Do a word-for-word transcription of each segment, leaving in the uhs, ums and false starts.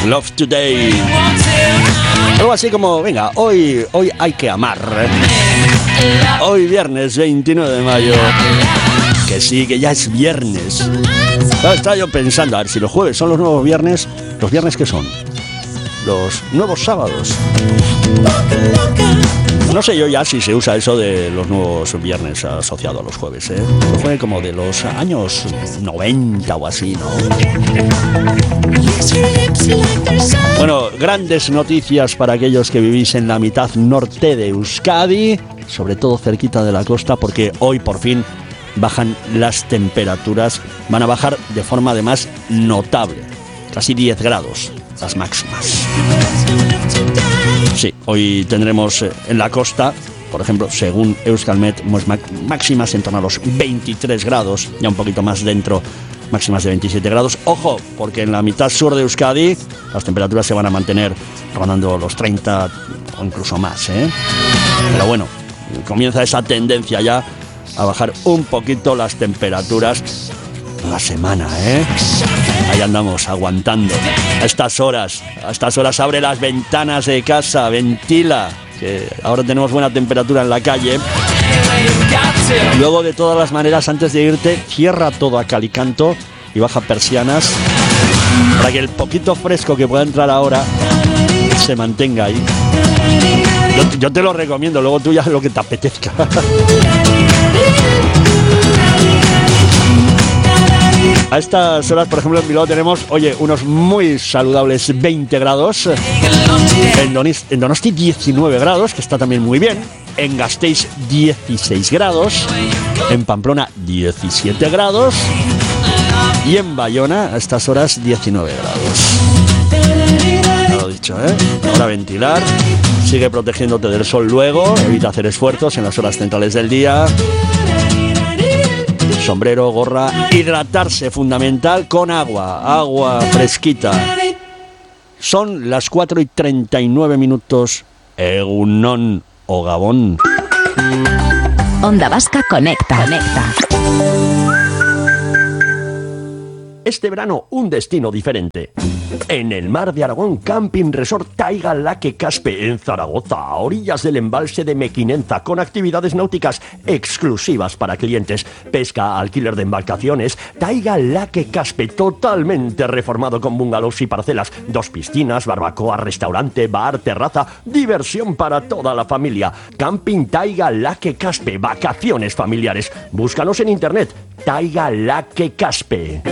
Love Today. Algo así como, venga, hoy, hoy hay que amar. Hoy viernes veintinueve de mayo. Que sí, que ya es viernes. Claro, estaba yo pensando, a ver, si los jueves son los nuevos viernes, ¿los viernes qué son? Los nuevos sábados. No sé yo ya si se usa eso de los nuevos viernes asociado a los jueves, ¿eh? Fue como de los años noventa o así, ¿no? Bueno, grandes noticias para aquellos que vivís en la mitad norte de Euskadi, sobre todo cerquita de la costa, porque hoy por fin bajan las temperaturas, van a bajar de forma además notable, casi diez grados las máximas. Sí, hoy tendremos en la costa, por ejemplo, según Euskalmet, máximas en torno a los veintitrés grados, ya un poquito más dentro, máximas de veintisiete grados. Ojo, porque en la mitad sur de Euskadi las temperaturas se van a mantener rondando los treinta o incluso más, ¿eh? Pero bueno, comienza esa tendencia ya a bajar un poquito las temperaturas la semana, ¿eh? Ahí andamos aguantando. A estas horas, a estas horas abre las ventanas de casa, ventila, que ahora tenemos buena temperatura en la calle. Luego, de todas las maneras, antes de irte, cierra todo a cal y canto y baja persianas para que el poquito fresco que pueda entrar ahora se mantenga ahí. Yo, yo te lo recomiendo, luego tú ya lo que te apetezca. A estas horas, por ejemplo, en Bilbao tenemos, oye, unos muy saludables veinte grados. En Donosti, en Donosti diecinueve grados, que está también muy bien. En Gasteiz dieciséis grados. En Pamplona diecisiete grados. Y en Bayona, a estas horas, diecinueve grados. Ya lo he dicho, ¿eh? Ahora ventilar. Sigue protegiéndote del sol luego. Evita hacer esfuerzos en las horas centrales del día. Sombrero, gorra, hidratarse, fundamental, con agua, agua fresquita. Son las cuatro y treinta y nueve minutos. Egunon o Gabón. Onda Vasca conecta, conecta. Este verano, un destino diferente. En el mar de Aragón, Camping Resort Taiga Laque Caspe, en Zaragoza, a orillas del embalse de Mequinenza, con actividades náuticas exclusivas para clientes, pesca, alquiler de embarcaciones. Taiga Laque Caspe, totalmente reformado con bungalows y parcelas, dos piscinas, barbacoa, restaurante, bar, terraza, diversión para toda la familia. Camping Taiga Laque Caspe, vacaciones familiares. Búscanos en internet, Taiga Laque Caspe.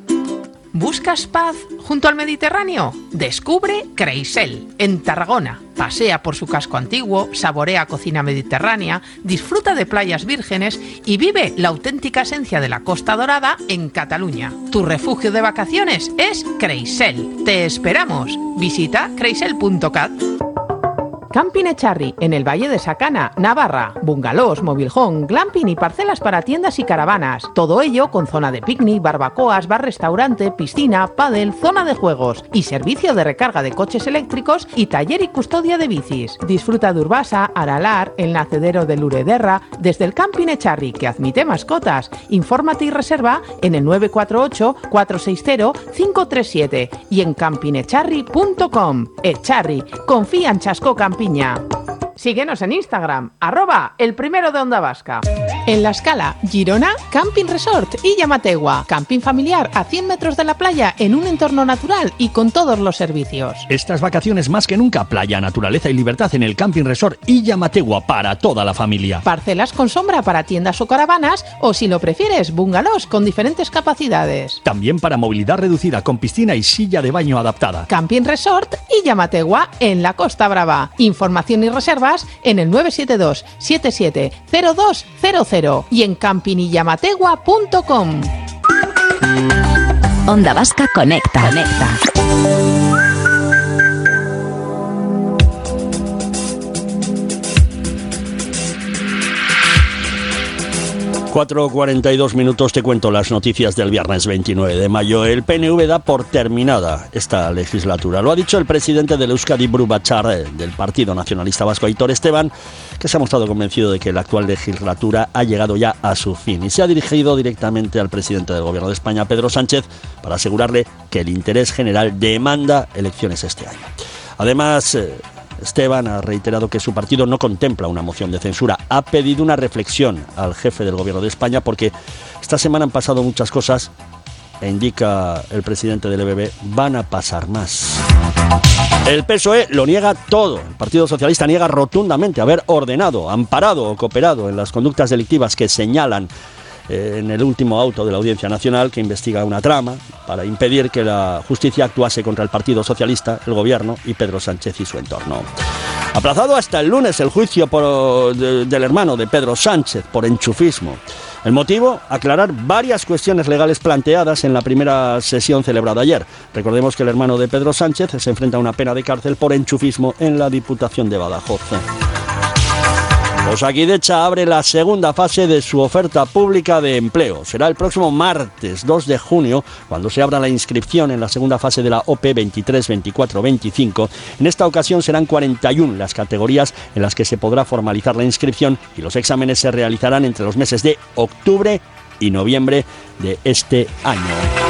¿Buscas paz junto al Mediterráneo? Descubre Creisel, en Tarragona. Pasea por su casco antiguo, saborea cocina mediterránea, disfruta de playas vírgenes y vive la auténtica esencia de la Costa Dorada en Cataluña. Tu refugio de vacaciones es Creisel. ¡Te esperamos! Visita creisel punto cat. Camping Echarri, en el Valle de Sacana, Navarra. Bungalows, mobilhome, glamping y parcelas para tiendas y caravanas. Todo ello con zona de picnic, barbacoas, bar-restaurante, piscina, pádel, zona de juegos y servicio de recarga de coches eléctricos y taller y custodia de bicis. Disfruta de Urbasa, Aralar, el nacedero de Lurederra, desde el Camping Echarri, que admite mascotas. Infórmate y reserva en el nueve cuatro ocho, cuatro seis cero, cinco tres siete y en camping echarri punto com. Echarri, confía en Chasco Camping. Síguenos en Instagram, arroba el primero de Onda Vasca. En La Escala, Girona, Camping Resort y Llamategua. Camping familiar a cien metros de la playa en un entorno natural y con todos los servicios. Estas vacaciones más que nunca, playa, naturaleza y libertad en el Camping Resort y Llamategua para toda la familia. Parcelas con sombra para tiendas o caravanas o, si lo prefieres, bungalows con diferentes capacidades. También para movilidad reducida con piscina y silla de baño adaptada. Camping Resort y Llamategua en la Costa Brava. Información y reservas en el nueve siete dos, siete siete cero dos cero cero y en camping y llamategua punto com. Onda Vasca conecta, conecta. cuatro cuarenta y dos minutos, te cuento las noticias del viernes veintinueve de mayo. El P N V da por terminada esta legislatura. Lo ha dicho el presidente del Euskadi Buru Batzar del Partido Nacionalista Vasco, Aitor Esteban, que se ha mostrado convencido de que la actual legislatura ha llegado ya a su fin y se ha dirigido directamente al presidente del Gobierno de España, Pedro Sánchez, para asegurarle que el interés general demanda elecciones este año. Además, Esteban ha reiterado que su partido no contempla una moción de censura. Ha pedido una reflexión al jefe del Gobierno de España porque esta semana han pasado muchas cosas e indica el presidente del E B B, van a pasar más. El P S O E lo niega todo. El Partido Socialista niega rotundamente haber ordenado, amparado o cooperado en las conductas delictivas que señalan en el último auto de la Audiencia Nacional, que investiga una trama para impedir que la justicia actuase contra el Partido Socialista, el Gobierno y Pedro Sánchez y su entorno. Aplazado hasta el lunes el juicio por, de, del hermano de Pedro Sánchez por enchufismo. El motivo, aclarar varias cuestiones legales planteadas en la primera sesión celebrada ayer. Recordemos que el hermano de Pedro Sánchez se enfrenta a una pena de cárcel por enchufismo en la Diputación de Badajoz. Osakidecha abre la segunda fase de su oferta pública de empleo. Será el próximo martes dos de junio cuando se abra la inscripción en la segunda fase de la O P veintitrés, veinticuatro, veinticinco. En esta ocasión serán cuarenta y una las categorías en las que se podrá formalizar la inscripción y los exámenes se realizarán entre los meses de octubre y noviembre de este año.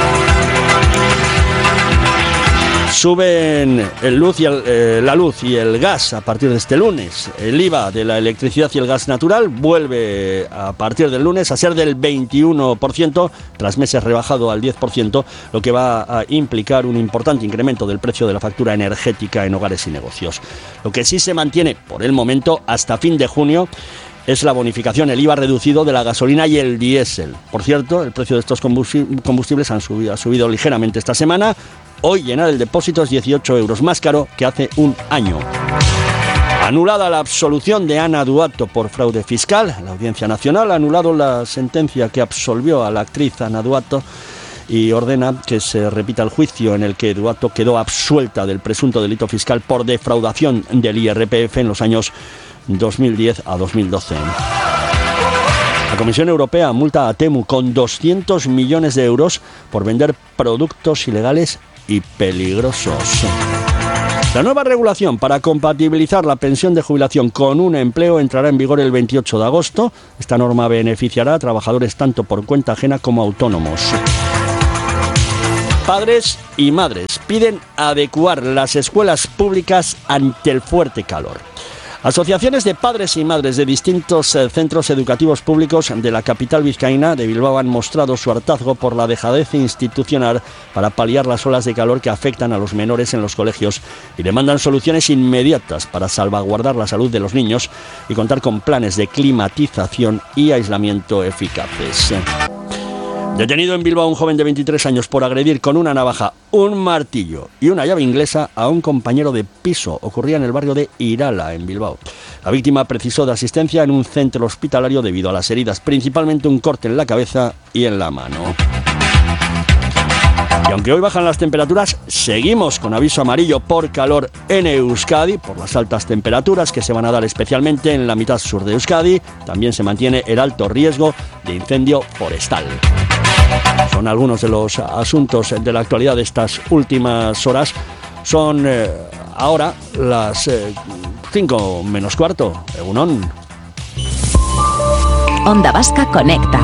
Suben el luz y el, eh, la luz y el gas a partir de este lunes. El I V A de la electricidad y el gas natural vuelve a partir del lunes a ser del veintiuno por ciento, tras meses rebajado al diez por ciento, lo que va a implicar un importante incremento del precio de la factura energética en hogares y negocios. Lo que sí se mantiene por el momento hasta fin de junio es la bonificación, el I V A reducido de la gasolina y el diésel. Por cierto, el precio de estos combustibles han subido, ha subido ligeramente esta semana. Hoy llenar el depósito es dieciocho euros más caro que hace un año. Anulada la absolución de Ana Duato por fraude fiscal. La Audiencia Nacional ha anulado la sentencia que absolvió a la actriz Ana Duato y ordena que se repita el juicio en el que Duato quedó absuelta del presunto delito fiscal por defraudación del I R P F en los años dos mil diez a dos mil doce. La Comisión Europea multa a Temu con doscientos millones de euros por vender productos ilegales y peligrosos. La nueva regulación para compatibilizar la pensión de jubilación con un empleo entrará en vigor el veintiocho de agosto. Esta norma beneficiará a trabajadores tanto por cuenta ajena como autónomos. Padres y madres piden adecuar las escuelas públicas ante el fuerte calor. Asociaciones de padres y madres de distintos eh, centros educativos públicos de la capital vizcaína de Bilbao han mostrado su hartazgo por la dejadez institucional para paliar las olas de calor que afectan a los menores en los colegios y demandan soluciones inmediatas para salvaguardar la salud de los niños y contar con planes de climatización y aislamiento eficaces. Detenido en Bilbao un joven de veintitrés años por agredir con una navaja, un martillo y una llave inglesa a un compañero de piso. Ocurría en el barrio de Irala, en Bilbao. La víctima precisó de asistencia en un centro hospitalario debido a las heridas, principalmente un corte en la cabeza y en la mano. Y aunque hoy bajan las temperaturas, seguimos con aviso amarillo por calor en Euskadi, por las altas temperaturas que se van a dar especialmente en la mitad sur de Euskadi. También se mantiene el alto riesgo de incendio forestal. Son algunos de los asuntos de la actualidad de estas últimas horas. Son eh, ahora las eh, cinco menos cuarto. Egunon. Onda Vasca Conecta.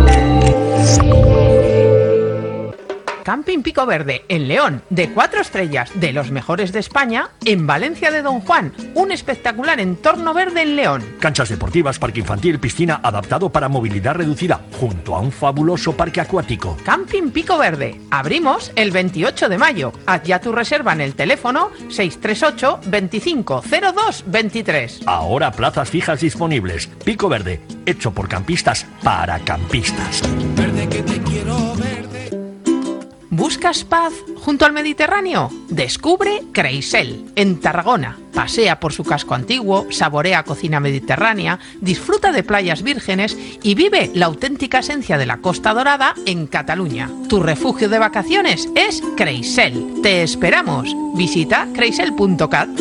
Camping Pico Verde, en León, de cuatro estrellas, de los mejores de España, en Valencia de Don Juan, un espectacular entorno verde en León. Canchas deportivas, parque infantil, piscina adaptado para movilidad reducida, junto a un fabuloso parque acuático. Camping Pico Verde, abrimos el veintiocho de mayo. Haz ya tu reserva en el teléfono seis tres ocho, veinticinco, cero dos, veintitrés. Ahora plazas fijas disponibles. Pico Verde, hecho por campistas para campistas. Verde que te quiero verde. ¿Buscas paz junto al Mediterráneo? Descubre Creisel, en Tarragona. Pasea por su casco antiguo, saborea cocina mediterránea, disfruta de playas vírgenes y vive la auténtica esencia de la Costa Dorada en Cataluña. Tu refugio de vacaciones es Creisel. Te esperamos. Visita creisel punto cat.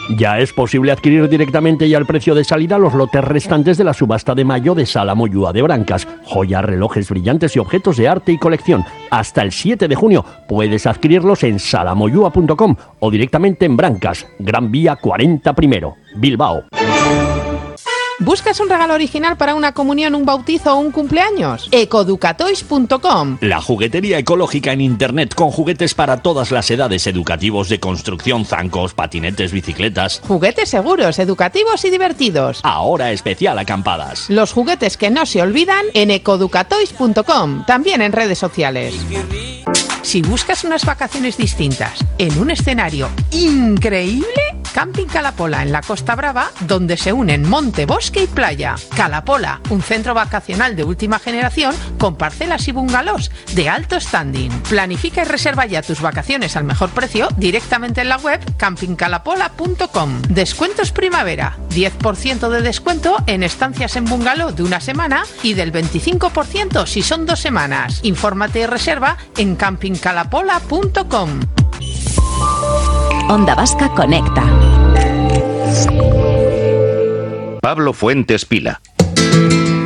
Ya es posible adquirir directamente y al precio de salida los lotes restantes de la subasta de mayo de Sala Moyúa de Brancas. Joyas, relojes brillantes y objetos de arte y colección. Hasta el siete de junio puedes adquirirlos en salamoyúa punto com o directamente en Brancas, Gran Vía cuarenta primero, Bilbao. ¿Buscas un regalo original para una comunión, un bautizo o un cumpleaños? ecoeducatoys punto com. La juguetería ecológica en internet con juguetes para todas las edades, educativos, de construcción, zancos, patinetes, bicicletas. Juguetes seguros, educativos y divertidos. Ahora especial acampadas. Los juguetes que no se olvidan en ecoeducatoys punto com, también en redes sociales. Si buscas unas vacaciones distintas en un escenario increíble, Camping Calapola en la Costa Brava, donde se unen monte, bosque y playa. Calapola, un centro vacacional de última generación con parcelas y bungalows de alto standing. Planifica y reserva ya tus vacaciones al mejor precio directamente en la web camping calapola punto com. Descuentos primavera, diez por ciento de descuento en estancias en bungalow de una semana y del veinticinco por ciento si son dos semanas. Infórmate y reserva en camping calapola punto com. Onda Vasca Conecta. Pablo Fuentes Pila.